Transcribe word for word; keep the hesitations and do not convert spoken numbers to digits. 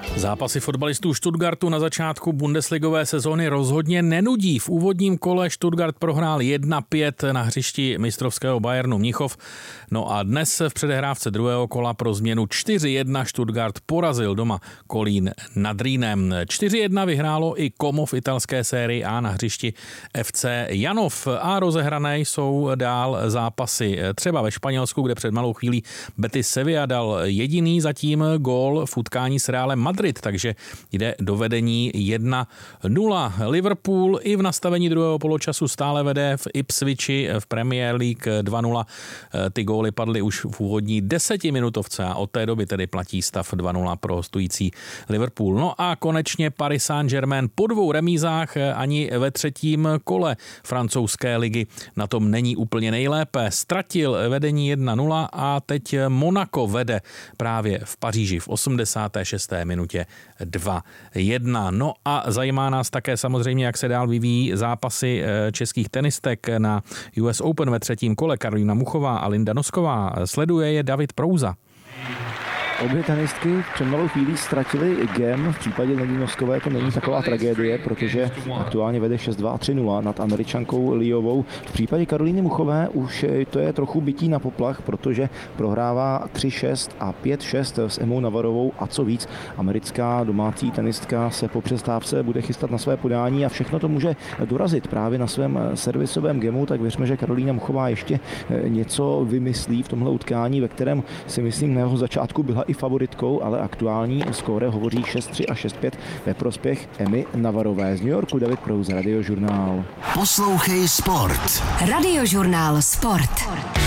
Zápasy fotbalistů Stuttgartu na začátku bundesligové sezóny rozhodně nenudí. V úvodním kole Stuttgart prohrál jedna pět na hřišti mistrovského Bayernu Mnichov. No a dnes v předehrávce druhého kola pro změnu čtyři jedna Stuttgart porazil doma Kolín nad Rýnem. čtyři jedna vyhrálo i Como v italské sérii A na hřišti F C Janov. A rozehrané jsou dál zápasy třeba ve Španělsku, kde před malou chvílí Betis Sevilla dal jediný zatím gól v utkání s Realem Madrid, takže jde do vedení jedna nula. Liverpool i v nastavení druhého poločasu stále vede v Ipswichi v Premier League dva nula. Ty góly padly už v úvodní desetiminutovce a od té doby tedy platí stav dva nula pro hostující Liverpool. No a konečně Paris Saint-Germain po dvou remízách ani ve třetím kole francouzské ligy na tom není úplně nejlépe. Ztratil vedení jedna nula a teď Monaco vede právě v Paříži v osmdesáté šesté minutě dva jedna. No a zajímá nás také samozřejmě, jak se dál vyvíjí zápasy českých tenistek na U S Open ve třetím kole. Karolína Muchová a Linda Nosková. Sleduje je David Prouza. Obě tenistky před malou chvílí ztratili gem. V případě Lindy Noskové to není taková tragédie, protože aktuálně vede šest dva a tři nula nad Američankou Liovou. V případě Karolíny Muchové už to je trochu bytí na poplach, protože prohrává tři šest a pět šest s Emou Navarovou a co víc, americká domácí tenistka se po přestávce bude chystat na své podání a všechno to může dorazit právě na svém servisovém gemu, tak věřme, že Karolína Muchová ještě něco vymyslí v tomhle utkání, ve kterém si myslím na jeho začátku byla i favoritkou, ale aktuální skóre hovoří šest tři a šest pět ve prospěch Emy Navarové. Z New Yorku David Prouza, Radiožurnál. Poslouchej sport. Radiožurnál Sport.